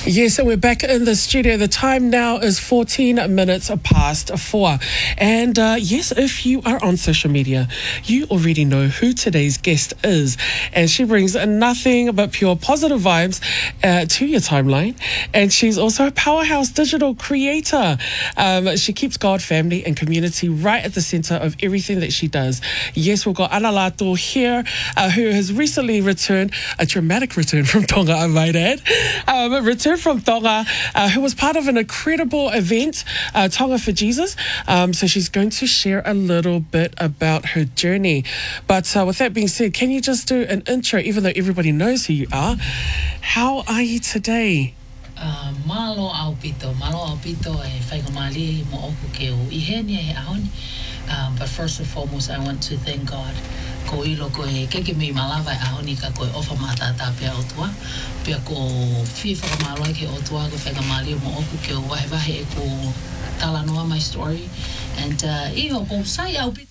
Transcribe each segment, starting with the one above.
Yes, so we're back in the studio. The time now is 14 minutes past 4. And yes, if you are on social media, you already know who today's guest is. And she brings nothing but pure positive vibes to your timeline. And she's also a powerhouse digital creator. She keeps God, family, and community right at the center of everything that she does. Yes, we've got Ana Lato here, who has recently returned, a dramatic return from Tonga, I might add. Returned from Tonga, who was part of an incredible event, Tonga for Jesus. So she's going to share a little bit about her journey. But with that being said, can you just do an intro, even though everybody knows who you are? How are you today? Malo aupito e whaikamali mo oku ke o ihenia he ahoni. But first and foremost, I want to thank God. Ko ilo ko e keke mi malawa e ahoni ka ko e ofa matata pia otua. Pia ko fi whakamalo ke otua ko whaikamali mo oku ke o wahewahe e ko talanoa my story. And iho ko sai aupito.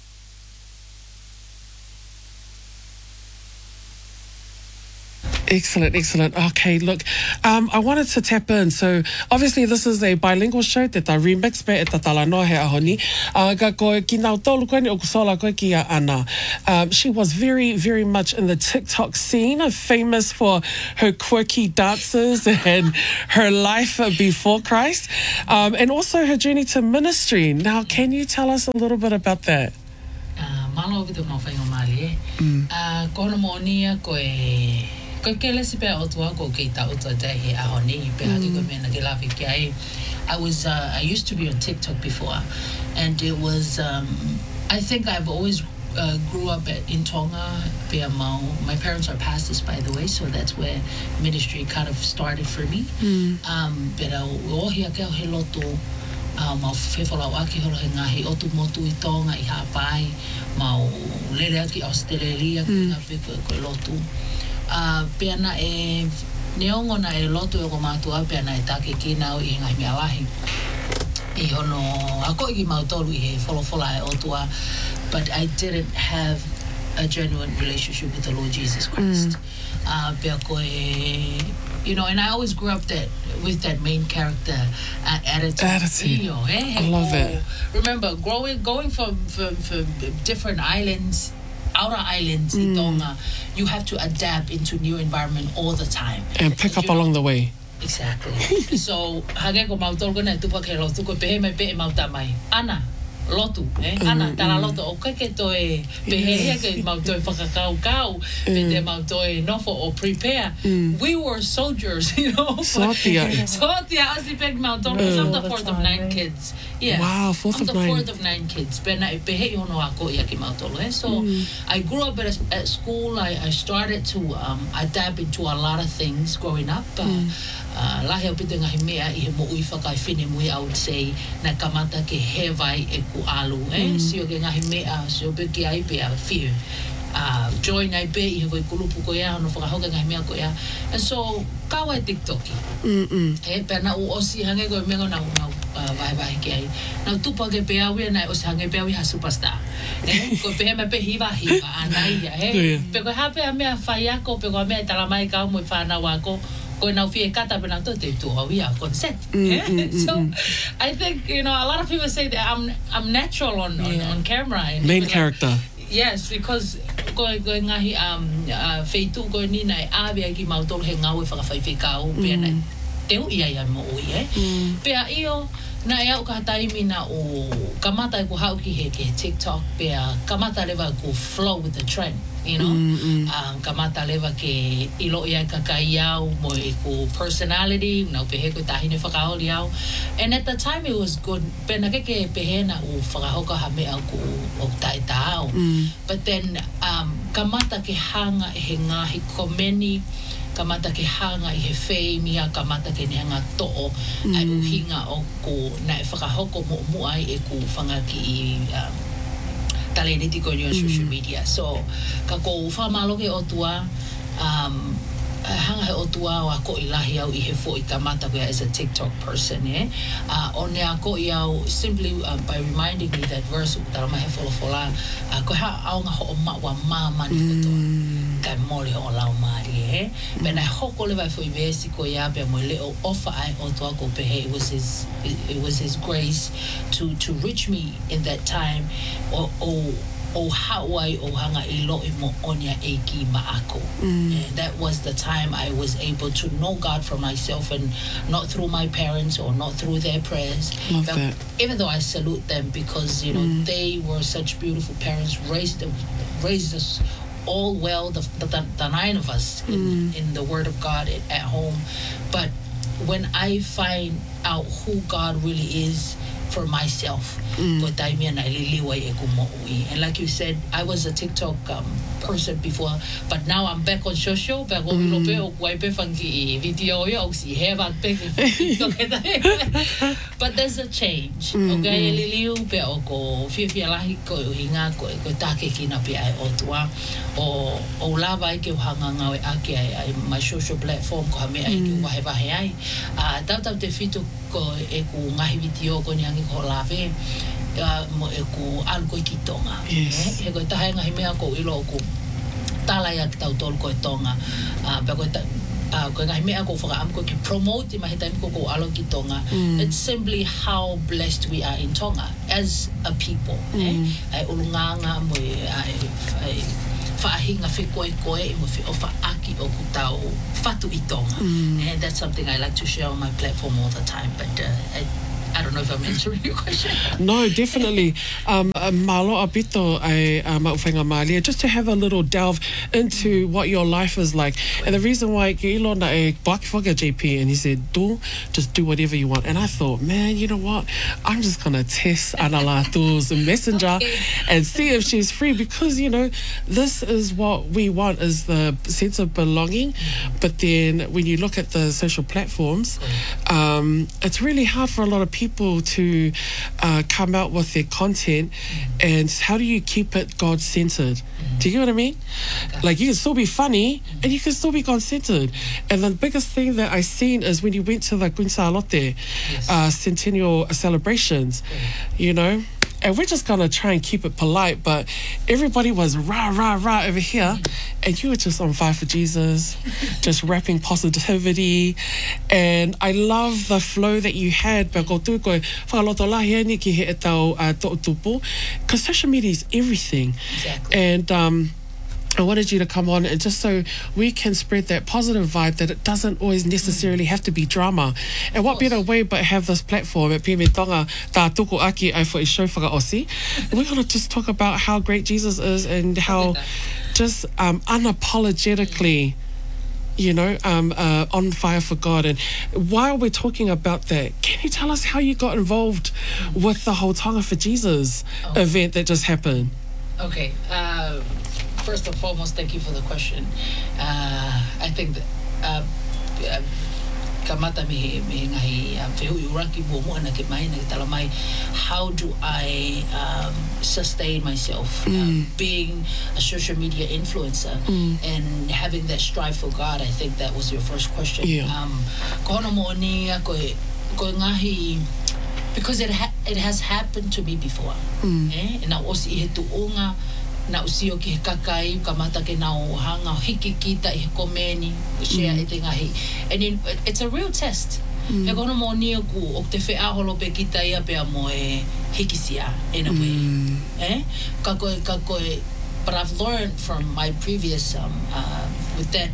Excellent, excellent. Okay, look, I wanted to tap in. So, obviously, this is a bilingual show that I remix pe e talanoa he ahoni. Ka koe ki nau tolu koe ni o kusola koe ki a Ana. She was very, very much in the TikTok scene, famous for her quirky dances and her life before Christ, and also her journey to ministry. Now, can you tell us a little bit about that? Malo vito mo whaingamali e. Kono mo nia koe... I was I used to be on TikTok before, and it was I think I've always grew up in Tonga. My parents are pastors, by the way, so that's where ministry kind of started for me. Mau whewhala waki horo he ngahi otu motu I Tonga I Hawaii, mau lere aki Australia ki ngā peko e koe lotu. Peana e neongo na e lotu e ko mātua, peana e take ki nau I ngai mea lahi. I hono, ako I mautolu I he wholawhola e otua, but I didn't have a genuine relationship with the Lord Jesus Christ. Pea koe, you know, and I always grew up with that main character attitude. I love it. Remember, going from different islands, outer islands in Tonga, you have to adapt into new environment all the time. And pick up along the way. Exactly. So, hage ko mautolgo na tupa ke lotu ko pehe mai pe mauta mai. Ana, lotu, Ana, tala lotu. O kake to e pehe ke mauto e whakakau, pete mauto e nofo or prepare. We were soldiers, you know. Sotia. Asi peg mauto. I'm the fourth of 9 kids. Yeah. Wow, I'm the fourth of 9 kids. Pena e pehe hono ako I aki mautolo. So I grew up at school. I started to adapt into a lot of things growing up. Lahi au pite ngahi mea I he mo ui whakai whine mui, I would say, na kamata ke hewai e ku alu. Sio ke ngahi mea, sio pe ki ai pe a whiu. Join ai pe I he koi kulupu ko ia, hono whakahoka ngahi mea ko ia. And so, kawa e TikToki. Pena u osi hange koe mea na vai ke ai. Na tupa ke pe awi na osi hange pe awi ha superstar. Ko pe me pe hiva anai ia. Pe ko hape a mea whai ako, pe ko a mea talamai kau mo I whana wako. Ko nau fie kata pe na to te tu awi a consent. So I think, you know, a lot of people say that I'm natural on camera. Main character. Yes, because ko ngahi feitu ko ni nai awi ki mautolo he ngau e whakawhaiwhikau pe na teu ia mo ui Pea io na e au ka taimi na o kamata ko hau ki he ke TikTok pea kamata lewa ko flow with the trend, you know. Kamata lewa ke ilo ia kakai au mo e ko personality na pehe ko tahine whakaoli au. And at the time it was good. Pena ke pehe na o whakahoka ha mea ko o taita au. But then kamata ke hanga he ngahi komeni, kamata ke hanga I he whei mia, kamata ke neanga to'o ai uhinga o ko na e whakahoko mo ai e ko whanga ki taleniti ko on social media. So, ka ko whamalo ke o tua, hanga he o tua o ako ilahi au I he fo I kamata ko as a TikTok person, O ne ako I au simply by reminding me that verse, utara mahe whola, ko ha au nga ho o ma wa ma mani kotoa. kai mole o lau mari when I hoko le vai foi vesi ko ya be mo le o offer I o to ko pe it was his grace to reach me in that time o Hawaii o hanga ilo mo onya eki maako. And that was the time I was able to know God for myself, and not through my parents or not through their prayers. Even though I salute them, because you know they were such beautiful parents, raised us all well, the 9 of us in the Word of God at home. But when I find out who God really is for myself, and like you said, I was a TikTok person before, but now I'm back on social. But there's a change. Okay, liliu pe oko fia lahi ko hinga ko take kina pe ai otua o lava ke hanga ngawe ake ai my social platform ko me ai ke wahe ai tau te fitu ko e ku ngahi video ko nyangi ko lave mo e ku alko ki tonga e ko tahe ngahi mea ko ilo ko tala ya tau tol ko tonga pe ko ko ngahi mea ko whaka am ko ki promote ma hita ko alo ki tonga. It's simply how blessed we are in Tonga as a people. Ai ulunganga mo ai whaahinga koe I mo ofa aki o kutau fatu I Tonga. And that's something I like to share on my platform all the time. But I don't know if I'm answering your question. No, definitely. Malo apito ai mauwhenga malia, just to have a little delve into what your life is like. And the reason why ke ilo na e baki whaka JP, and he said, just do whatever you want. And I thought, man, you know what? I'm just going to test Analatu's messenger and see if she's free, because, you know, this is what we want, is the sense of belonging. But then when you look at the social platforms, it's really hard for a lot of people to come out with their content, and how do you keep it God-centered? Do you get what I mean? Like, you can still be funny and you can still be God-centered. And the biggest thing that I seen is when you went to the Quinsa Lotte centennial celebrations, you know, and we're just going to try and keep it polite, but everybody was rah, rah, rah over here, and you were just on fire for Jesus, just rapping positivity. And I love the flow that you had, because social media is everything. Exactly. And I wanted you to come on, and just so we can spread that positive vibe, that it doesn't always necessarily have to be drama. And what better way but have this platform at Pime Tonga tā tuku aki ai for show whaka osi. And we're going to just talk about how great Jesus is, and how just unapologetically, you know, on fire for God. And while we're talking about that, can you tell us how you got involved with the whole Tonga for Jesus event that just happened? Okay. First and foremost, thank you for the question. I think that kamata me ngahi fehu uraki bomo na ke mai na talamai, how do I sustain myself being a social media influencer and having that strive for God? I think that was your first question. Kono mo ni ko ngahi, because it has happened to me before. Na osi he tuunga na usio ki kakai kamata ke na hanga hiki kita I komeni share ite ngahi. And it's a real test. He kono mo ni ku o te fe aholo pe kita ia pe mo e hikisia in a way. Kakoe, but I've learned from my previous with that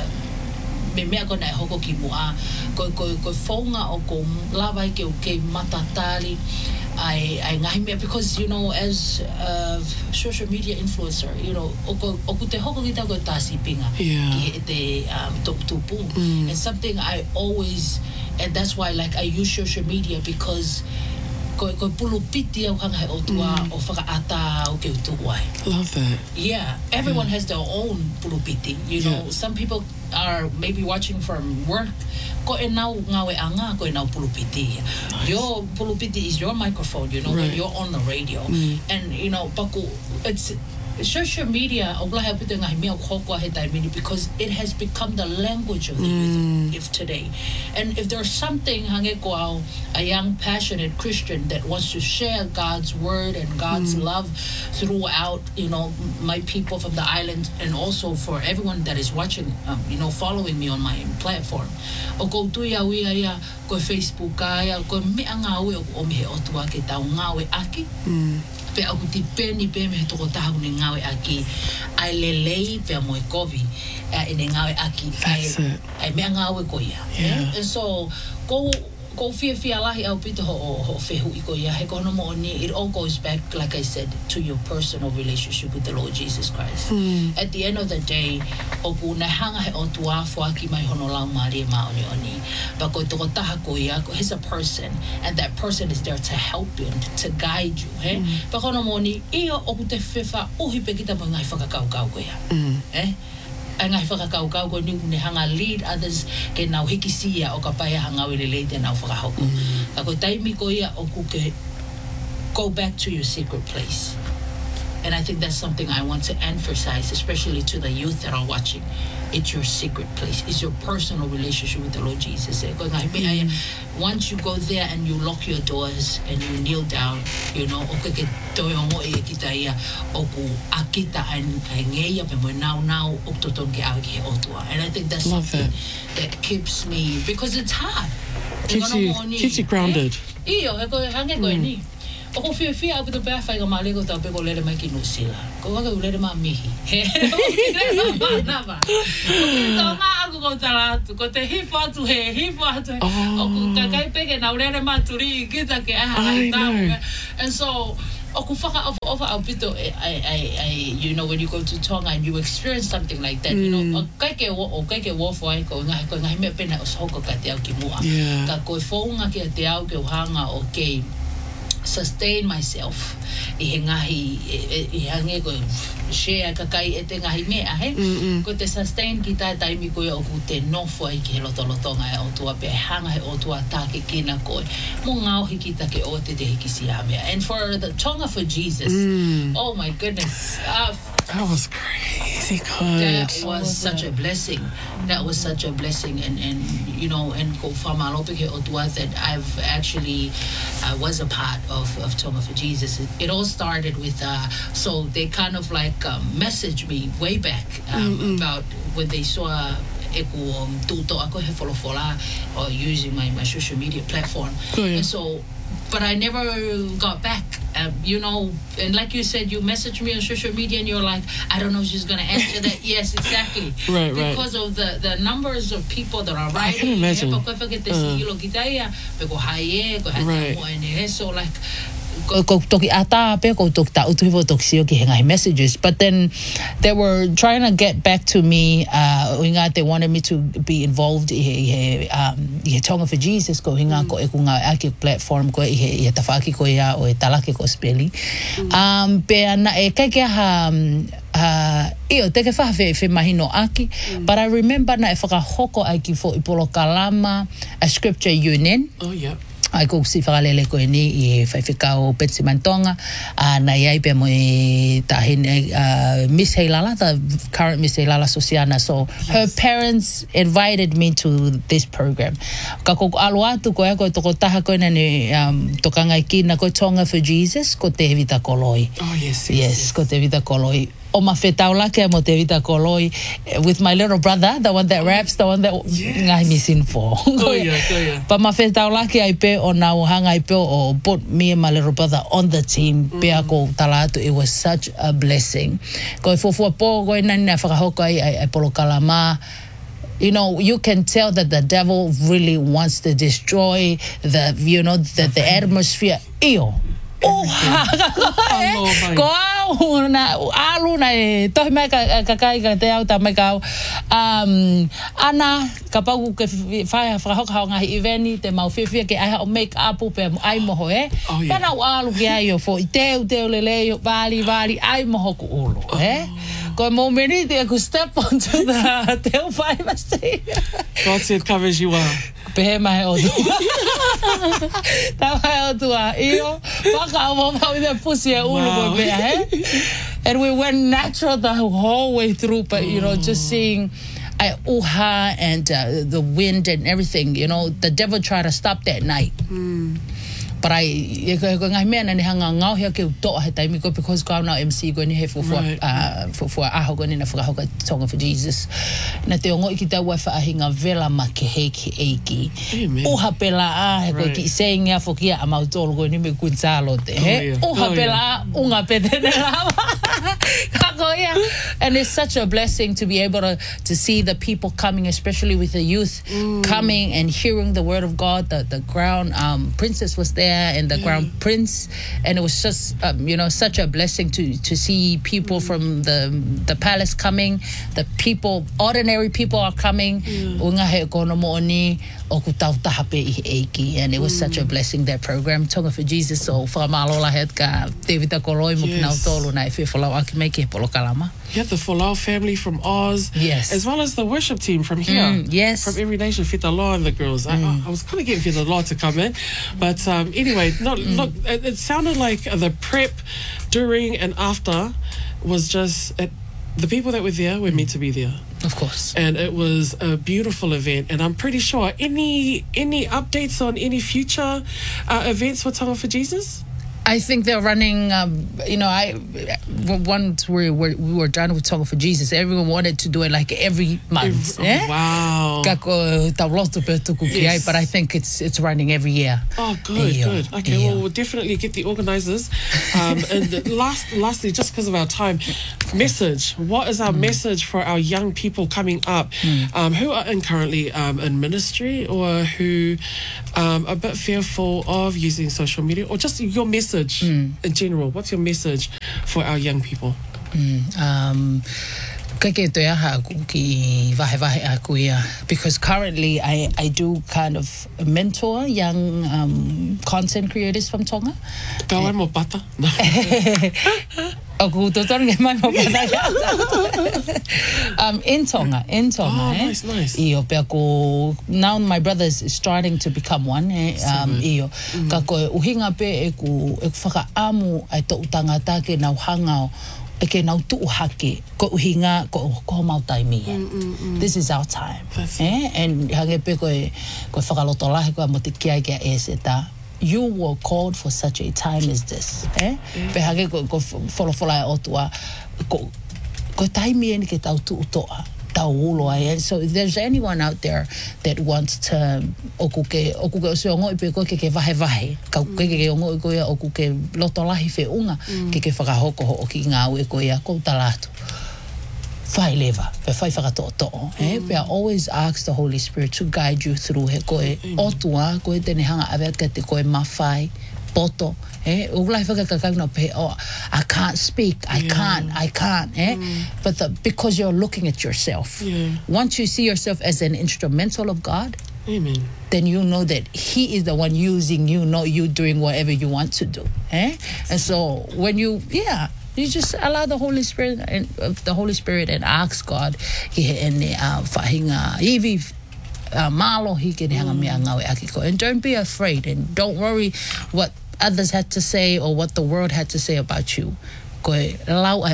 me mea ko na hoko ki mua ko fonga o ko lava ke matatali I ngahi mea, because you know, as a social media influencer, you know, oku te hoko kita ko tasi pinga ki te tupu, and something I always, and that's why like I use social media, because ko pulu piti au hanga o tua o whakaata o ke utuwai. Love that. Yeah, everyone has their own pulu piti. You know, some people are maybe watching from work. Ko e nau ngawe anga, ko e nau pulu piti. Your pulu piti is your microphone, you know, when you're on the radio. And, you know, paku, social media because it has become the language of the youth of today. And if there's something a young passionate Christian that wants to share God's word and God's love throughout, my people from the island, and also for everyone that is watching, following me on my platform. O ko tuia wia ko Facebook ko me ngawe o me o tua ke tau ngawe aki. Pe aku ti peni pe me toko tahu ni ngawe aki ai lelei pe mo kovi ine ngawe aki ai me ngawe ko ia. And so ko fia lahi au pito ho fehu iko ia he kono mo ni. It all goes back, like I said, to your personal relationship with the Lord Jesus Christ. At the end of the day, oku na hanga he o tua fo aki mai hono lau mari ma oni but ko toko taha ko ia he's a person, and that person is there to help you and to guide you. Pa kono mo ni io oku te fefa uhi pe kita mo ngai whakakau ko ia. Ngai whakakau ko ni hanga lead others ke nau hikisia o ka paia hanga wile te nau whakahoko. Ako taimi ko ia oku ke go back to your secret place. And I think that's something I want to emphasize, especially to the youth that are watching. It's your secret place. It's your personal relationship with the Lord Jesus. Once you go there and you lock your doors and you kneel down, and I think that's something that keeps me, because it's hard. Keeps you grounded. Ako fia abu te pea whai ka malego tau peko lere mai ki Nusila. Ko waka ulere maa mihi. Ulere maa nama. Ko tau maa aku ko talatu. Ko te hifo atu hifo atu he. Oku kakai peke na ulere maa turi kita ke aha tau. And so, oku whaka ofa au pito, when you go to Tonga and you experience something like that, kai ke wofo ai ko ngahi mea pena o soko ka te au ki mua. Ka koe whaunga ki a te au ke uhanga o kei sustain myself I hange ko share kakai e te ngahi mea ko te sustain ki tai taimi ko o ku te nofo ai ki lotolotonga e o tua pe hanga e o tua take kina ko mo ngau hiki take o te hiki sia mea. And for the Tonga for Jesus, oh my goodness, that was crazy good. That was such a blessing. That was such a blessing. And ko whamalope ke o tua that I've actually was a part of Tonga for Jesus. It all started with so they kind of like messaged me way back about when they saw tuto ako he folofola or using my social media platform. And so, but I never got back. And like you said, you messaged me on social media and you're like, I don't know if she's going to answer that. Yes, exactly. Because of the numbers of people that are writing. I can imagine. So like, ko toki ata pe ko tok ta utu vo toksio ki henga messages, but then they were trying to get back to me. They wanted me to be involved in Tonga for Jesus ko hinga ko e kunga aki platform ko I tafaki ko ia o talaki ko speli pe ana e kai ha io te ke whawhi mahino aki, but I remember na e whakahoko ai ki fo ipolo kalama a scripture union. Oh yeah. Ai ko si whakalele ko ni I whaiwhikao Pensimantonga na iai pe mo tahin Miss Heilala, the current Miss Heilala Sosiana. So her parents invited me to this program. Ka ko alo atu ko e ko toko taha ko na ni tokanga ki na ko Tonga for Jesus ko te Vita Koloi. Oh yes. Yes, ko te Vita Koloi. O ma whetau ke mo te Vita Koloi with my little brother, the one that raps, the one that ngai missing for. Koia. Pa ma whetau ke ai pe o na hanga ai pe o put me and my little brother on the team. Pe ako talatu, it was such a blessing. Ko fofua po ko nani na whakahoko ai polo kalama. You can tell that the devil really wants to destroy the atmosphere. Ko na alu na tohi mai ka kai ka te au ta mai ka ana ka pau ke fai whakahoka ngahi iveni te mau whiwhia ke ai o make up pe ai moho pana alu ke ai o fo I teu lele vali ai moho ku ulu ko mo meni te ku step onto the teu fai masti God said covers you well. Pehe mai o tua. Ta mai o tua. Io, waka o mau i te pusi e ulu ko pea, And we went natural the whole way through, but you know, just seeing uha and the wind and everything, you know, the devil tried to stop that night. But because God now MC going here for aho going in for song for Jesus. Na te ongo ikita wa fa ahinga vela makeheki eki. Uha pela ko ki saying ya for kia amautol go ni me kunsalo te. Uha pela unga pedenela. And it's such a blessing to be able to see the people coming, especially with the youth coming and hearing the word of God. The crown princess was there and the crown prince, and it was just you know, such a blessing to see people from the palace coming. The people, ordinary people are coming. And it was such a blessing, that program Tonga for Jesus. So You have the Folau family from Oz, as well as the worship team from here, from every nation, Fitaloa and the girls. I was kind of getting Fitaloa to come in, but anyway, look, it sounded like the prep during and after was just the people that were there were meant to be there. Of course. And it was a beautiful event, and I'm pretty sure any updates on any future events for Tonga for Jesus? I think they're running, you know, once we were done with Tonga for Jesus, everyone wanted to do it like every month. Wow. But I think it's running every year. Oh, good. Okay, well, we'll definitely get the organisers. And lastly, just because of our time, message. What is our message for our young people coming up who are currently in ministry, or who are a bit fearful of using social media, or just your message in general? What's your message for our young people? Because currently I do kind of mentor young content creators from Tonga. In Tonga. Nice. Now my brother is starting to become one. Uhinga pe eku whakaamu ai tō tangata ke nau hangao ke nau tuuhake ko uhinga ko mautai mia. This is our time. And hange pe ko whakalotolahi ko mo te kia kia e se ta. You were called for such a time as this. Pe hange ko wholofolai otua ko taimi ni ke tau tuutoa. And so if there's anyone out there that wants to okuke ongo ipe ko ke vahe ka ke ongo ko ya okuke lotolahi fe unga ke whakahoko ho ki ngā ue ko ya ko talatu fai leva pe fai whakatoto pe I always ask the Holy Spirit to guide you through he koe otua koe tene hanga avet ka te koe mawhai poto I can't speak, I can't but because you're looking at yourself, once you see yourself as an instrumental of God, Amen, then you know that He is the one using you, not you doing whatever you want to do. And so when you just allow the Holy Spirit and ask God and don't be afraid, and don't worry what others had to say or what the world had to say about you. That's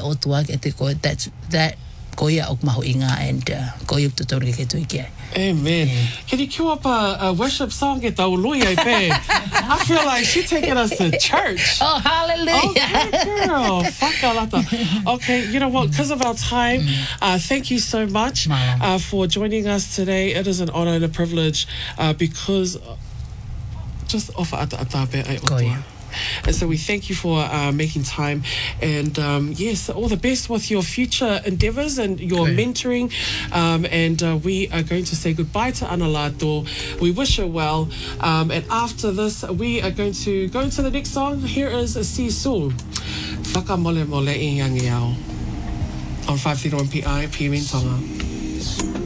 that koia ok maho inga and koia tutori ke tuike. Amen. Can you cue up a worship song at Taului pe? I feel like she's taking us to church. Oh, hallelujah. Okay, girl. Whakalata. Okay, you know what? Because of our time, thank you so much for joining us today. It is an honor and a privilege because just offer atape ai otua. And so we thank you for making time, and yes, all the best with your future endeavors and your mentoring, and we are going to say goodbye to Analato. We wish her well, and after this we are going to go into the next song. Here is Sisu Whakamole Mole I Yangiao on 531 PI PM in Tonga.